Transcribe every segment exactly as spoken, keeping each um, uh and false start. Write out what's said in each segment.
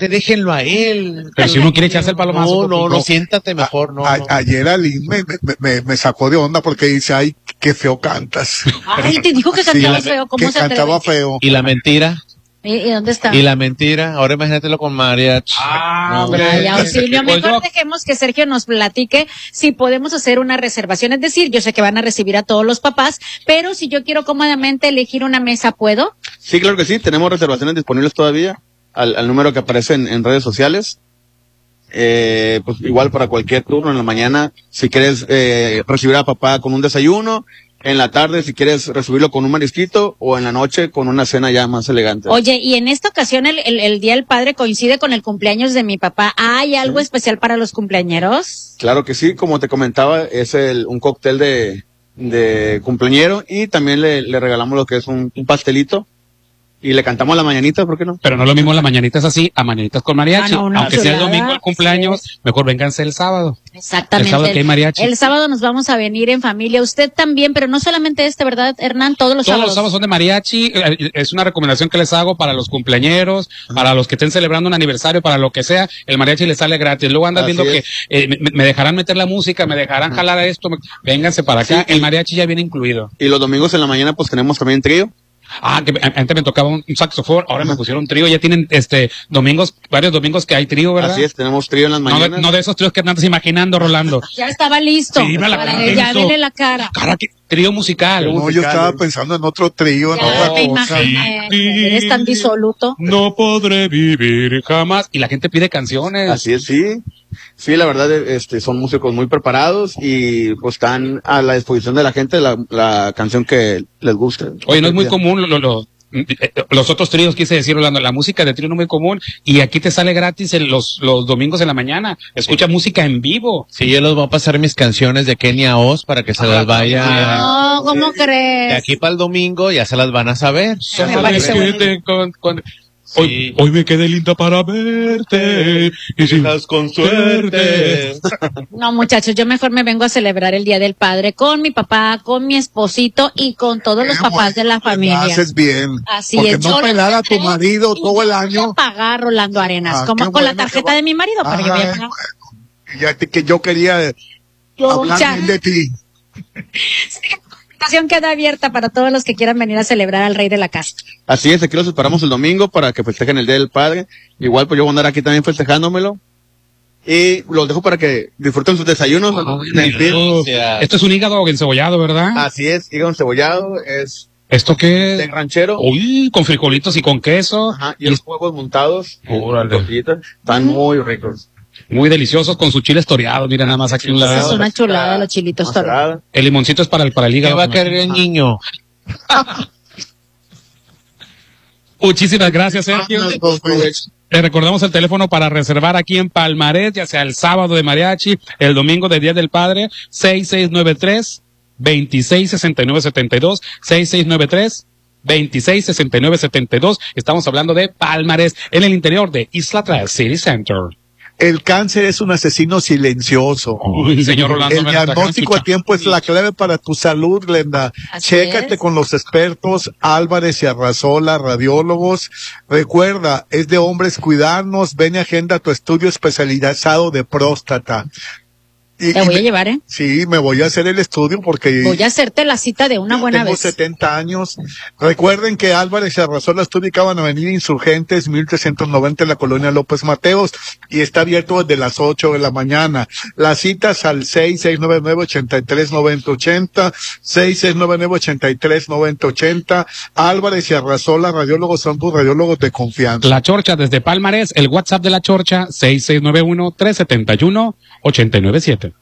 aparte déjenlo a él. Pero si uno quiere echarse el palomazo. No, no, no, siéntate mejor, no. A, no. Ayer Aline me, me, me, me sacó de onda porque dice, ay, qué feo cantas. Ay, te dijo que cantaba Sí, feo, ¿cómo que se cantaba atreve? feo. ¿Y la mentira? ¿Y, y dónde está? ¿Y la mentira? Ahora imagínatelo con mariachi. Ah, No. Ay, auxilio, Pues mejor yo- dejemos que Sergio nos platique si podemos hacer una reservación. Es decir, yo sé que van a recibir a todos los papás, pero si yo quiero cómodamente elegir una mesa, ¿puedo? Sí, claro que sí, tenemos reservaciones disponibles todavía al, al número que aparece en, en redes sociales. Eh, pues igual para cualquier turno en la mañana, si quieres eh, recibir a papá con un desayuno, en la tarde si quieres recibirlo con un marisquito o en la noche con una cena ya más elegante. Oye, y en esta ocasión el, el, el Día del Padre coincide con el cumpleaños de mi papá. ¿Hay algo Sí. especial para los cumpleañeros? Claro que sí, como te comentaba, es el, un cóctel de, de cumpleañero y también le, le regalamos lo que es un, un pastelito y le cantamos la mañanita, ¿por qué no? Pero no es lo mismo las mañanitas así, a mañanitas con mariachi. Ah, no, una Aunque sea el chulada, domingo el cumpleaños, sí. mejor vénganse el sábado. Exactamente. El sábado que hay mariachi. El sábado nos vamos a venir en familia. Usted también, pero no solamente este, ¿verdad, Hernán? Todos los Todos sábados. los sábados son de mariachi. eh, Es una recomendación que les hago para los cumpleañeros, para los que estén celebrando un aniversario, para lo que sea. El mariachi les sale gratis. Luego andas Así viendo es. que eh, me, me dejarán meter la música, me dejarán jalar a esto. me- Vénganse para acá. Sí. El mariachi ya viene incluido. Y los domingos en la mañana pues tenemos también trío. Ah, que a- antes me tocaba un, un saxofón, ahora me pusieron trío. Ya tienen este domingos, varios domingos que hay trío, ¿verdad? Así es, tenemos trío en las No de, mañanas. no de esos tríos que andas imaginando, Rolando. Ya estaba listo. Sí, me la Para- pienso. ya vele la cara. Cara, que trío musical. No, yo musical, estaba ¿eh? pensando en otro trío, en Ya otra te cosa. imaginé. Sí. Eres tan disoluto. No podré vivir jamás. Y la gente pide canciones. Así es, sí. Sí, la verdad, este, son músicos muy preparados y pues están a la disposición de la gente la, la canción que les guste. Oye, no es muy común lo, lo- lo- los otros tríos, quise decir, Rolando, la música de trío no es muy común y aquí te sale gratis en los, los domingos en la mañana. Escucha música en vivo. Sí, yo les voy a pasar mis canciones de Kenia Oz para que se las vaya. No, ¿cómo De crees? aquí para el domingo ya se las van a saber. Me parece Que bonito. te- con- con- Sí. hoy, hoy me quedé linda para verte. Y si con suerte. No, muchachos, yo mejor me vengo a celebrar el Día del Padre con mi papá, con mi esposito y con todos los Qué papás de la bueno, familia. Haces bien. Así Porque es. no Yo lo pelar a tu sé, marido y todo yo el voy año. a pagar Rolando Arenas, Ah, como qué con la bueno, tarjeta qué de mi marido, pero yo voy a Ay, pagar. bueno. Ya te- que yo quería hablar Pucha. bien de ti. La invitación queda abierta para todos los que quieran venir a celebrar al Rey de la Casa. Así es, aquí los esperamos el domingo para que festejen el Día del Padre. Igual pues yo voy a andar aquí también festejándomelo. Y los dejo para que disfruten sus desayunos. en el pie. Delicia. Esto es un hígado encebollado, ¿verdad? Así es, hígado encebollado, es ¿Esto qué de es? ranchero. Uy, con frijolitos y con queso. Ajá, y los huevos montados. Órale. tortillitas, Están muy ricos. Muy deliciosos con sus chiles toreados. Mira nada más aquí un Esa lado. es una chulada, los chilitos toros. Macerada. El limoncito es para el, para el ¿Qué hígado. va a querer el niño? Muchísimas gracias, Sergio. Le recordamos el teléfono para reservar aquí en Palmares, ya sea el sábado de mariachi, el domingo de Día del Padre, seis seis nueve tres, dos seis seis nueve siete dos, seis seis nueve tres, dos seis seis nueve siete dos. Estamos hablando de Palmares, en el interior de Isla tres City Center. El cáncer es un asesino silencioso. Uy, señor Rolando. El me está diagnóstico a escuchando. tiempo es la clave para tu salud, Glenda. Así Chécate es. con los expertos Álvarez y Arrasola, radiólogos. Recuerda, es de hombres cuidarnos. Ven y agenda tu estudio especializado de próstata. Y- Te y voy a me- llevar, ¿eh? Sí, me voy a hacer el estudio porque Voy a hacerte la cita de una ya buena tengo vez. setenta años. Recuerden que Álvarez y Arrasola está ubicado en Avenida Insurgentes, mil trescientos noventa en la colonia López Mateos y está abierto desde las ocho de la mañana. Las citas al seis seis nueve nueve, ocho tres nueve cero ocho cero, seis seis nueve nueve, ocho tres nueve cero ocho cero. Álvarez y Arrasola, radiólogos, son tus radiólogos de confianza. La Chorcha desde Palmares, el WhatsApp de La Chorcha, seis seis nueve uno, tres siete uno, ocho nueve siete.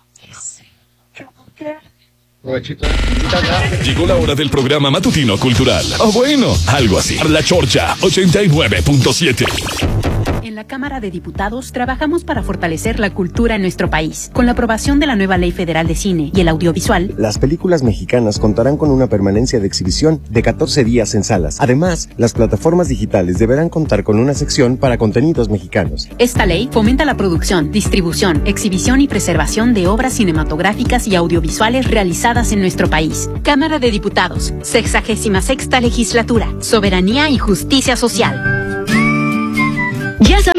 Llegó la hora del programa matutino cultural. O bueno, algo así. La Chorcha ochenta y nueve punto siete. En la Cámara de Diputados trabajamos para fortalecer la cultura en nuestro país. Con la aprobación de la nueva Ley Federal de Cine y el Audiovisual, Las películas mexicanas contarán con una permanencia de exhibición de catorce días en salas. Además, las plataformas digitales deberán contar con una sección para contenidos mexicanos. esta ley fomenta la producción, distribución, exhibición y preservación de obras cinematográficas y audiovisuales realizadas en nuestro país. Cámara de Diputados, sexagésima sexta legislatura, soberanía y justicia social. ¿Ya sabes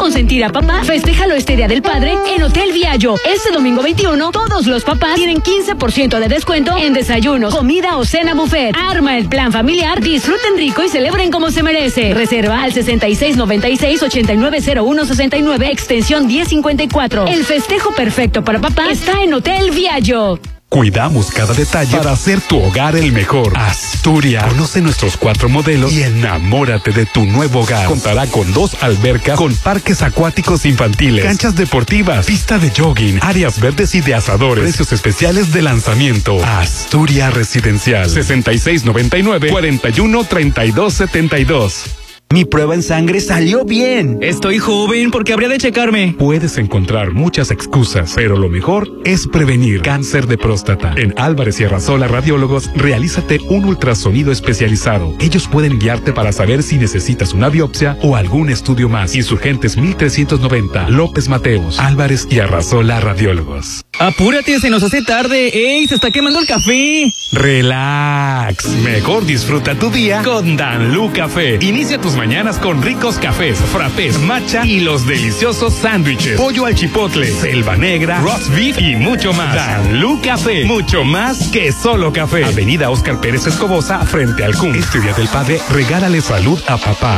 consentir a papá? Festéjalo este Día del Padre en Hotel Viallo. Este domingo veintiuno, todos los papás tienen quince por ciento de descuento en desayunos, comida o cena buffet. Arma el plan familiar, disfruten rico y celebren como se merece. Reserva al sesenta y seis noventa y seis ochenta y nueve cero uno sesenta y nueve, extensión diez cincuenta y cuatro. El festejo perfecto para papá está en Hotel Viallo. Cuidamos cada detalle para hacer tu hogar el mejor. Asturias. Conoce nuestros cuatro modelos y enamórate de tu nuevo hogar. Contará con dos albercas, con parques acuáticos infantiles, canchas deportivas, pista de jogging, áreas verdes y de asadores. Precios especiales de lanzamiento. Asturias Residencial. sesenta y seis noventa y nueve cuarenta y uno treinta y dos setenta y dos. Mi prueba en sangre salió bien. Estoy joven porque habría de checarme. Puedes encontrar muchas excusas, pero lo mejor es prevenir cáncer de próstata. En Álvarez y Arrasola Radiólogos, realízate un ultrasonido especializado. Ellos pueden guiarte para saber si necesitas una biopsia o algún estudio más. Insurgentes mil trescientos noventa, López Mateos, Álvarez y Arrasola Radiólogos. Apúrate, se nos hace tarde. ¡Ey, se está quemando el café! Relax. Mejor disfruta tu día con Danlú Café. Inicia tus mañanas con ricos cafés, frappés, matcha y los deliciosos sándwiches, pollo al chipotle, selva negra, roast beef y mucho más. Danlú Café, mucho más que solo café. Avenida Óscar Pérez Escobosa, frente al C U M. Este Día del Padre, regálale salud a papá.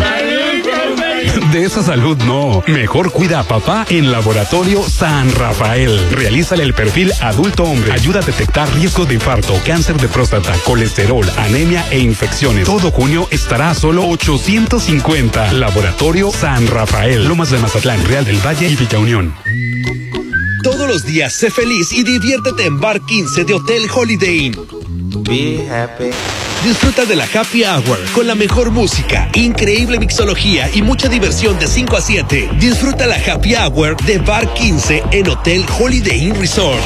De esa salud no. Mejor cuida a papá en Laboratorio San Rafael. Realízale el perfil adulto hombre. Ayuda a detectar riesgos de infarto, cáncer de próstata, colesterol, anemia e infecciones. Todo junio estará a solo ochocientos cincuenta. Laboratorio San Rafael. Lomas de Mazatlán, Real del Valle y Villa Unión. Todos los días sé feliz y diviértete en Bar quince de Hotel Holiday Inn. Be happy. Disfruta de la Happy Hour con la mejor música, increíble mixología y mucha diversión de cinco a siete. Disfruta la Happy Hour de Bar quince en Hotel Holiday Inn Resort.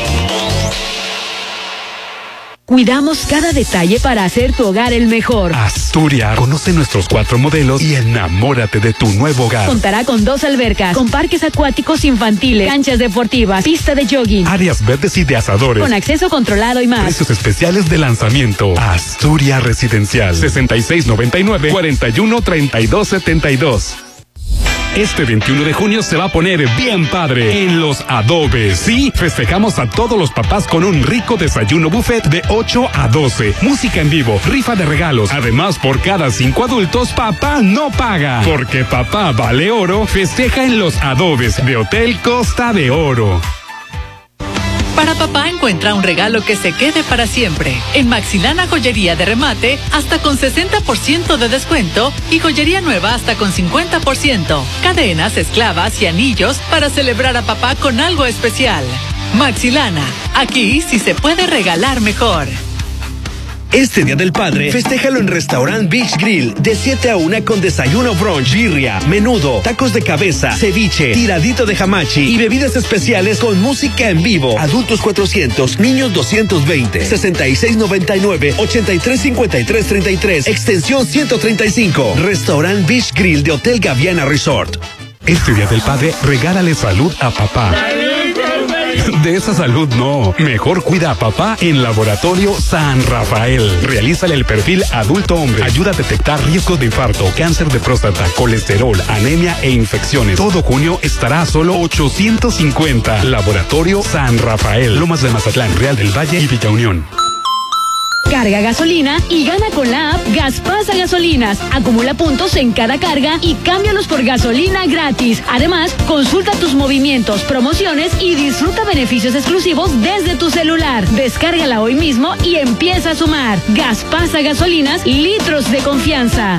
Cuidamos cada detalle para hacer tu hogar el mejor. Asturias. Conoce nuestros cuatro modelos y enamórate de tu nuevo hogar. Contará con dos albercas, con parques acuáticos infantiles, canchas deportivas, pista de jogging, áreas verdes y de asadores, con acceso controlado y más. Precios especiales de lanzamiento. Asturias Residencial. sesenta y seis noventa y nueve cuarenta y uno treinta y dos setenta y dos. Este veintiuno de junio se va a poner bien padre en Los Adobes. Sí, festejamos a todos los papás con un rico desayuno buffet de ocho a doce. Música en vivo, rifa de regalos. Además, por cada cinco adultos, papá no paga. Porque papá vale oro, festeja en Los Adobes de Hotel Costa de Oro. Para papá encuentra un regalo que se quede para siempre. En Maxilana Joyería de Remate, hasta con sesenta por ciento de descuento y joyería nueva hasta con cincuenta por ciento. Cadenas, esclavas y anillos para celebrar a papá con algo especial. Maxilana, aquí sí se puede regalar mejor. Este Día del Padre, festéjalo en Restaurant Beach Grill, de siete a una con desayuno brunch, birria, menudo, tacos de cabeza, ceviche, tiradito de hamachi y bebidas especiales con música en vivo. Adultos cuatrocientos, niños doscientos veinte, sesenta y seis noventa y nueve, ochenta y tres cincuenta y tres treinta y tres, extensión ciento treinta y cinco. Restaurant Beach Grill de Hotel Gaviana Resort. Este Día del Padre, regálale salud a papá. De esa salud no. Mejor cuida a papá en Laboratorio San Rafael. Realízale el perfil adulto hombre. Ayuda a detectar riesgos de infarto, cáncer de próstata, colesterol, anemia e infecciones. Todo junio estará a solo ochocientos cincuenta. Laboratorio San Rafael. Lomas de Mazatlán, Real del Valle y Villa Unión. Carga gasolina y gana con la app Gaspasa Gasolinas. Acumula puntos en cada carga y cámbialos por gasolina gratis. Además, consulta tus movimientos, promociones y disfruta beneficios exclusivos desde tu celular. Descárgala hoy mismo y empieza a sumar. Gaspasa Gasolinas, litros de confianza.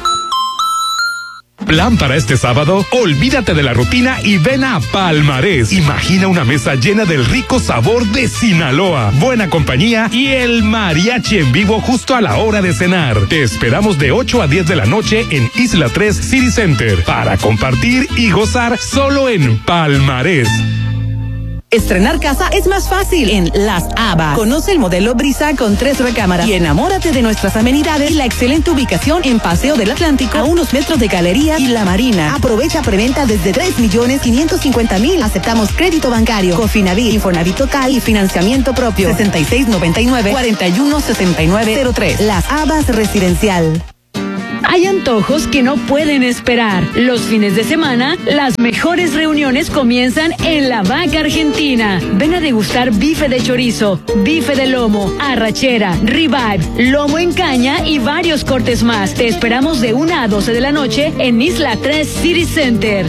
Plan para este sábado, olvídate de la rutina y ven a Palmarés. Imagina una mesa llena del rico sabor de Sinaloa, buena compañía y el mariachi en vivo justo a la hora de cenar. Te esperamos de ocho a diez de la noche en Isla tres City Center para compartir y gozar solo en Palmarés. Estrenar casa es más fácil en Las Habas. Conoce el modelo Brisa con tres recámaras y enamórate de nuestras amenidades y la excelente ubicación en Paseo del Atlántico, a unos metros de Galerías y La Marina. Aprovecha preventa desde tres millones quinientos cincuenta mil. Aceptamos crédito bancario, Cofinavit, Infonavit total y financiamiento propio. sesenta y seis noventa y nueve, cuarenta y uno sesenta y nueve cero tres. Las Habas Residencial. Hay antojos que no pueden esperar. Los fines de semana, las mejores reuniones comienzan en La Vaca Argentina. Ven a degustar bife de chorizo, bife de lomo, arrachera, ribeye, lomo en caña y varios cortes más. Te esperamos de una a doce de la noche en Isla tres City Center.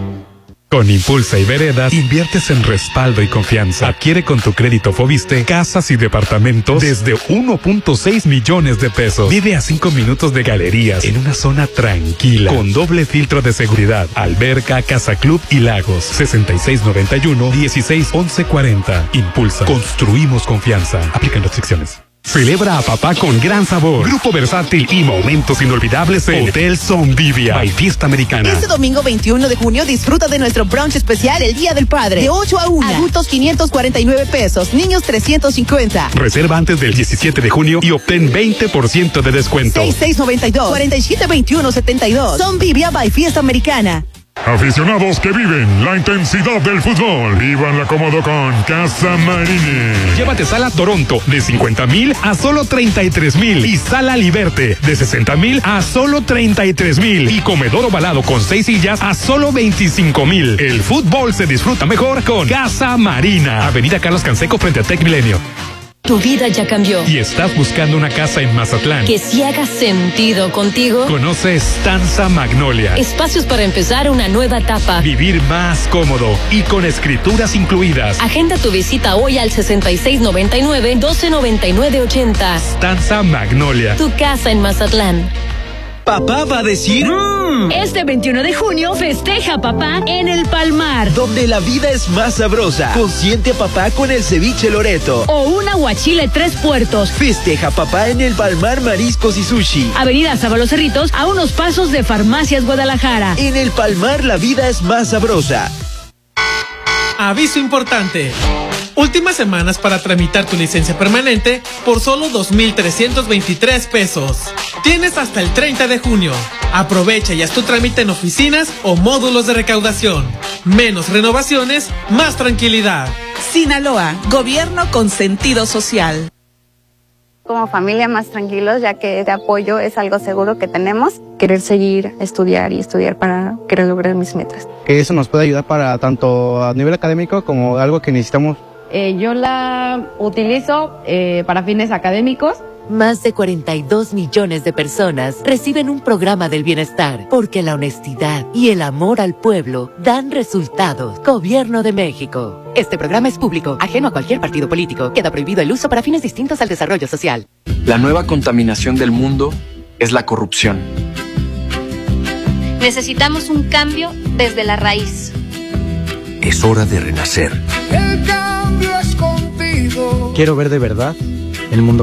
Con Impulsa y Veredas, inviertes en respaldo y confianza. Adquiere con tu crédito Foviste casas y departamentos desde uno punto seis millones de pesos. Vive a cinco minutos de galerías en una zona tranquila, con doble filtro de seguridad, alberca, casa club y lagos. sesenta y seis noventa y uno, dieciséis once cuarenta. Impulsa. Construimos confianza. Aplican restricciones. Celebra a papá con gran sabor, grupo versátil y momentos inolvidables en Hotel Zombivia by Fiesta Americana. Este domingo veintiuno de junio disfruta de nuestro brunch especial el Día del Padre. De ocho a una. Adultos quinientos cuarenta y nueve pesos, niños trescientos cincuenta. Reserva antes del diecisiete de junio y obtén veinte por ciento de descuento. sesenta y seis noventa y dos, cuarenta y siete veintiuno setenta y dos. Zombivia by Fiesta Americana. Aficionados que viven la intensidad del fútbol, vívanla cómodo con Casa Marine. Llévate sala Toronto de cincuenta mil a solo treinta y tres mil y sala Liberte de sesenta mil a solo treinta y tres mil y comedor ovalado con seis sillas a solo veinticinco mil. El fútbol se disfruta mejor con Casa Marina. Avenida Carlos Canseco frente a Tec Milenio. Tu vida ya cambió. ¿Y estás buscando una casa en Mazatlán que sí haga sentido contigo? Conoce Stanza Magnolia. Espacios para empezar una nueva etapa. Vivir más cómodo y con escrituras incluidas. Agenda tu visita hoy al sesenta y seis noventa y nueve, doce noventa y nueve ochenta. Stanza Magnolia. Tu casa en Mazatlán. Papá va a decir... Mm. Este veintiuno de junio festeja a papá en el Palmar. Donde la vida es más sabrosa. Consiente a papá con el ceviche Loreto. O un aguachile Tres Puertos. Festeja a papá en el Palmar Mariscos y Sushi. Avenida Sábalo Cerritos, a unos pasos de Farmacias Guadalajara. En el Palmar la vida es más sabrosa. Aviso importante. Últimas semanas para tramitar tu licencia permanente por solo dos mil trescientos veintitrés pesos. Tienes hasta el treinta de junio. Aprovecha y haz tu trámite en oficinas o módulos de recaudación. Menos renovaciones, más tranquilidad. Sinaloa, gobierno con sentido social. Como familia más tranquilos, ya que este apoyo es algo seguro que tenemos. Querer seguir, estudiar y estudiar para querer lograr mis metas. Que eso nos puede ayudar para tanto a nivel académico como algo que necesitamos. Eh, yo la utilizo eh, para fines académicos. Más de cuarenta y dos millones de personas reciben un programa del bienestar porque la honestidad y el amor al pueblo dan resultados. Gobierno de México. Este programa es público, ajeno a cualquier partido político. Queda prohibido el uso para fines distintos al desarrollo social. La nueva contaminación del mundo es la corrupción. Necesitamos un cambio desde la raíz. Es hora de renacer. El cambio es contigo. Quiero ver de verdad el mundo